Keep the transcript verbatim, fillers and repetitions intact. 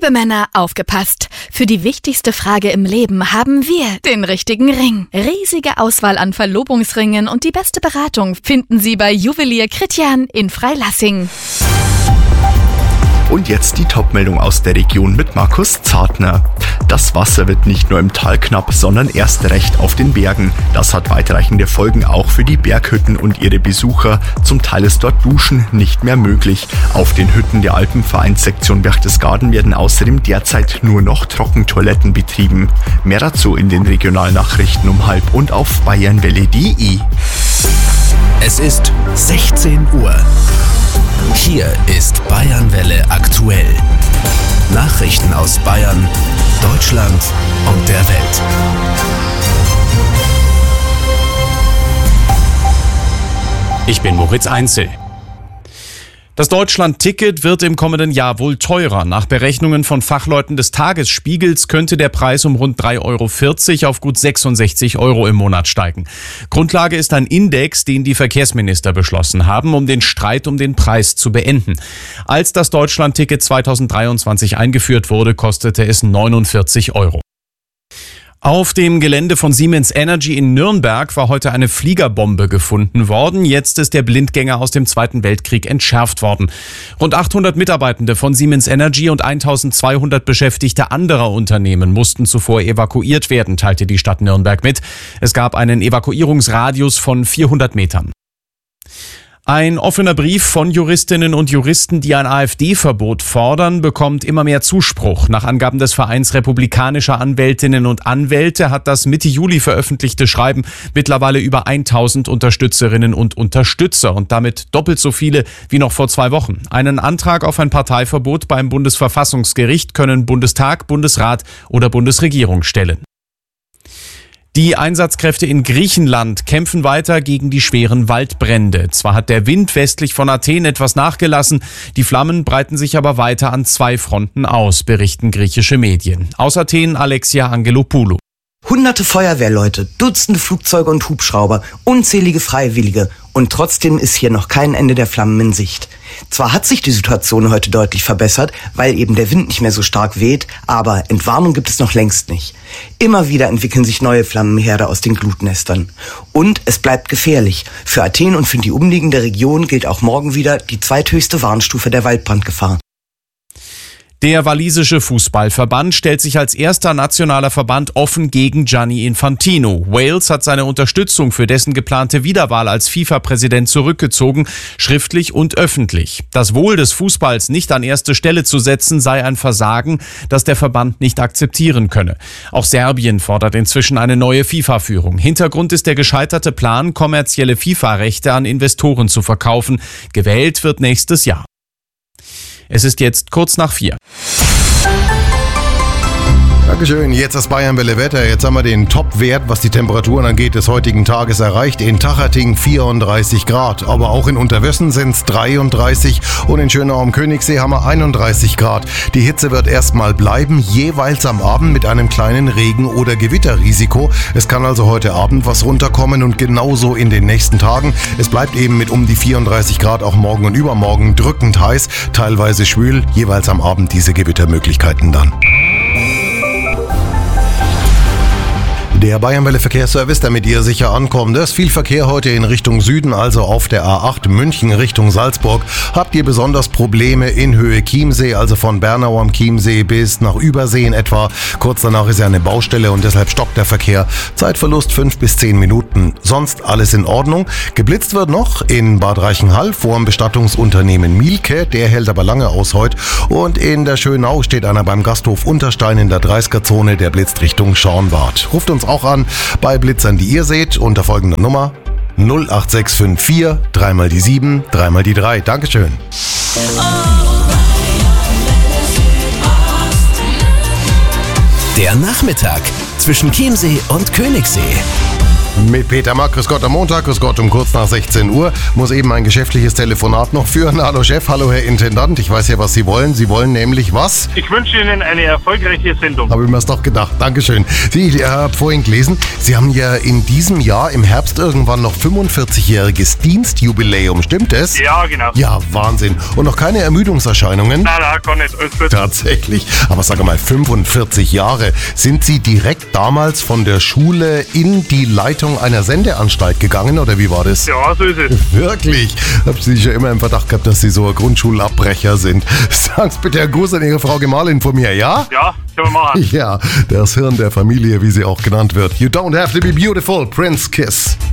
Liebe Männer, aufgepasst! Für die wichtigste Frage im Leben haben wir den richtigen Ring. Riesige Auswahl an Verlobungsringen und die beste Beratung finden Sie bei Juwelier Kritjan in Freilassing. Und jetzt die Topmeldung aus der Region mit Markus Zartner. Das Wasser wird nicht nur im Tal knapp, sondern erst recht auf den Bergen. Das hat weitreichende Folgen auch für die Berghütten und ihre Besucher. Zum Teil ist dort Duschen nicht mehr möglich. Auf den Hütten der Alpenvereinssektion Berchtesgaden werden außerdem derzeit nur noch Trockentoiletten betrieben. Mehr dazu in den Regionalnachrichten um halb und auf bayernwelle punkt de. Es ist sechzehn Uhr. Hier ist Bayernwelle aktuell. Nachrichten aus Bayern, Deutschland und der Welt. Ich bin Moritz Einzel. Das Deutschland-Ticket wird im kommenden Jahr wohl teurer. Nach Berechnungen von Fachleuten des Tagesspiegels könnte der Preis um rund drei Euro vierzig auf gut sechsundsechzig Euro im Monat steigen. Grundlage ist ein Index, den die Verkehrsminister beschlossen haben, um den Streit um den Preis zu beenden. Als das Deutschland-Ticket zweitausenddreiundzwanzig eingeführt wurde, kostete es neunundvierzig Euro. Auf dem Gelände von Siemens Energy in Nürnberg war heute eine Fliegerbombe gefunden worden. Jetzt ist der Blindgänger aus dem Zweiten Weltkrieg entschärft worden. Rund achthundert Mitarbeitende von Siemens Energy und eintausendzweihundert Beschäftigte anderer Unternehmen mussten zuvor evakuiert werden, teilte die Stadt Nürnberg mit. Es gab einen Evakuierungsradius von vierhundert Metern. Ein offener Brief von Juristinnen und Juristen, die ein AfD-Verbot fordern, bekommt immer mehr Zuspruch. Nach Angaben des Vereins republikanischer Anwältinnen und Anwälte hat das Mitte Juli veröffentlichte Schreiben mittlerweile über tausend Unterstützerinnen und Unterstützer und damit doppelt so viele wie noch vor zwei Wochen. Einen Antrag auf ein Parteiverbot beim Bundesverfassungsgericht können Bundestag, Bundesrat oder Bundesregierung stellen. Die Einsatzkräfte in Griechenland kämpfen weiter gegen die schweren Waldbrände. Zwar hat der Wind westlich von Athen etwas nachgelassen, die Flammen breiten sich aber weiter an zwei Fronten aus, berichten griechische Medien. Aus Athen Alexia Angelopoulou. Hunderte Feuerwehrleute, Dutzende Flugzeuge und Hubschrauber, unzählige Freiwillige und trotzdem ist hier noch kein Ende der Flammen in Sicht. Zwar hat sich die Situation heute deutlich verbessert, weil eben der Wind nicht mehr so stark weht, aber Entwarnung gibt es noch längst nicht. Immer wieder entwickeln sich neue Flammenherde aus den Glutnestern. Und es bleibt gefährlich. Für Athen und für die umliegende Region gilt auch morgen wieder die zweithöchste Warnstufe der Waldbrandgefahr. Der walisische Fußballverband stellt sich als erster nationaler Verband offen gegen Gianni Infantino. Wales hat seine Unterstützung für dessen geplante Wiederwahl als FIFA-Präsident zurückgezogen, schriftlich und öffentlich. Das Wohl des Fußballs nicht an erste Stelle zu setzen, sei ein Versagen, das der Verband nicht akzeptieren könne. Auch Serbien fordert inzwischen eine neue FIFA-Führung. Hintergrund ist der gescheiterte Plan, kommerzielle FIFA-Rechte an Investoren zu verkaufen. Gewählt wird nächstes Jahr. Es ist jetzt kurz nach vier. Dankeschön, jetzt das Bayernwelle Wetter. Jetzt haben wir den Top-Wert, was die Temperaturen angeht, des heutigen Tages erreicht. In Tachating vierunddreißig Grad, aber auch in Unterwössen sind es dreiunddreißig und in Schönau am Königssee haben wir einunddreißig Grad. Die Hitze wird erstmal bleiben, jeweils am Abend mit einem kleinen Regen- oder Gewitterrisiko. Es kann also heute Abend was runterkommen und genauso in den nächsten Tagen. Es bleibt eben mit um die vierunddreißig Grad auch morgen und übermorgen drückend heiß, teilweise schwül, jeweils am Abend diese Gewittermöglichkeiten dann. Der Bayernwelle Verkehrsservice, damit ihr sicher ankommt. Es ist viel Verkehr heute in Richtung Süden, also auf der A acht München Richtung Salzburg. Habt ihr besonders Probleme in Höhe Chiemsee, also von Bernau am Chiemsee bis nach Übersee in etwa. Kurz danach ist ja eine Baustelle und deshalb stockt der Verkehr. Zeitverlust fünf bis zehn Minuten. Sonst alles in Ordnung. Geblitzt wird noch in Bad Reichenhall vor dem Bestattungsunternehmen Mielke. Der hält aber lange aus heute. Und in der Schönau steht einer beim Gasthof Unterstein in der dreißiger-Zone. Der blitzt Richtung Schornbad. Ruft uns auch an bei Blitzern, die ihr seht, unter folgender Nummer null acht sechs fünf vier, dreimal die sieben, dreimal die drei. Dankeschön. Der Nachmittag zwischen Chiemsee und Königssee Mit Peter Mack. Grüß Gott am Montag, grüß Gott um kurz nach sechzehn Uhr. Muss eben ein geschäftliches Telefonat noch führen. Hallo Chef, hallo Herr Intendant. Ich weiß ja, was Sie wollen. Sie wollen nämlich was? Ich wünsche Ihnen eine erfolgreiche Sendung. Habe ich mir's doch gedacht. Dankeschön. Sie, ich habe vorhin gelesen, Sie haben ja in diesem Jahr im Herbst irgendwann noch fünfundvierzigjähriges Dienstjubiläum. Stimmt es? Ja, genau. Ja, Wahnsinn. Und noch keine Ermüdungserscheinungen? Nein, nein, gar nicht. Alles gut. Tatsächlich. Aber sag mal, fünfundvierzig Jahre. Sind Sie direkt damals von der Schule in die Leitung einer Sendeanstalt gegangen oder wie war das? Ja, so ist es. Wirklich? Hab Sie schon immer im Verdacht gehabt, dass Sie so ein Grundschulabbrecher sind. Sag's bitte Herr Gruß an Ihre Frau Gemahlin von mir, ja? Ja, können wir machen. Ja, das Hirn der Familie, wie sie auch genannt wird. You don't have to be beautiful, Prince Kiss.